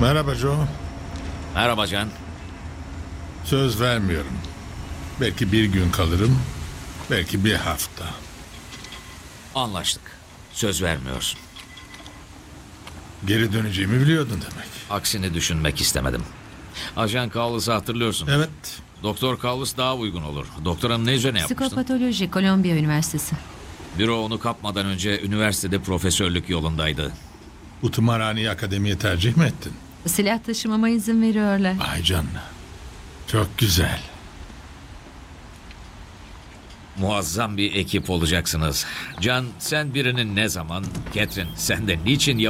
Merhaba Joe. Merhaba Can. Söz vermiyorum. Belki bir gün kalırım, belki bir hafta. Anlaştık. Söz vermiyorsun. Geri döneceğimi biliyordun demek. Aksini düşünmek istemedim. Ajan Cowles'ı hatırlıyorsun. Evet. Doktor Cowles daha uygun olur. Doktoranın ne üzerine yapmıştın? Psikopatoloji, Kolombiya Üniversitesi. Büro onu kapmadan önce üniversitede profesörlük yolundaydı. Bu tımarhaneyi akademiye tercih mi ettin? Silah taşımama izin veriyorlar. Ay canına. Çok güzel. Muazzam bir ekip olacaksınız. Can, sen birinin ne zaman, Catherine sen de niçin